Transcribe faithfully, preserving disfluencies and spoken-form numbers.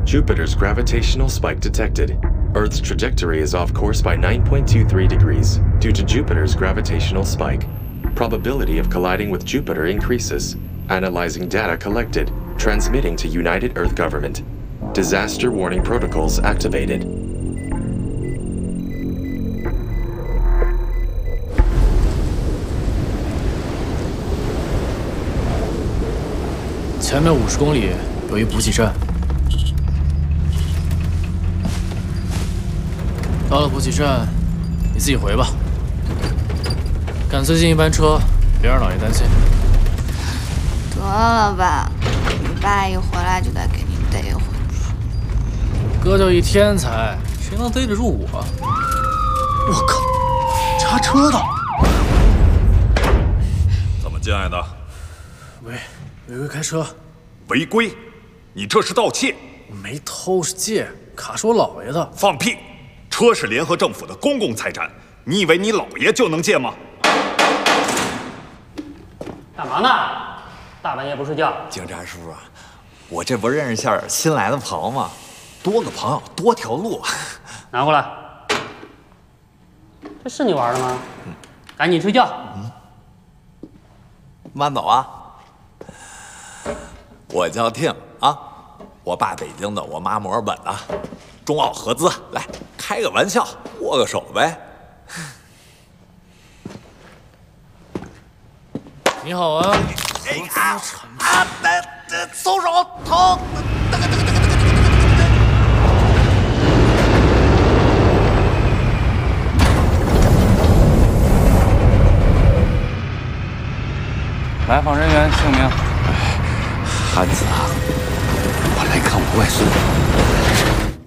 Jupiter's gravitational spike detected. Earth's trajectory is off course by nine point two three degrees due to Jupiter's gravitational spike. Probability of colliding with Jupiter increases. Analyzing data collected. Transmitting to United Earth Government. Disaster warning protocols activated. 前面五十公里有一补给站。到了补给站，你自己回吧。赶最近一班车，别让老爷担心。 得了吧，你爸一回来就得给你逮回去。 哥就一天才，谁能逮得住我？我靠，查车的！ 怎么进来的？ 违违规开车。 违规？你这是盗窃！ 我没偷，是借，卡是我姥爷的。 放屁！车是联合政府的公共财产，你以为你姥爷就能借吗？ 干嘛呢？大半夜不睡觉？ 警察叔叔，我这不认识下新来的朋友吗？多个朋友多条路。 拿过来。这是你玩的吗？嗯、赶紧睡觉。 嗯。慢走啊。我叫 Tim 啊，我爸北京的，我妈墨尔本的，中澳合资，来开个玩笑，握个手呗。 你好啊。 哎呀！啊！这松手，疼！ 来访人员姓名。 韩子啊，我来看我外孙。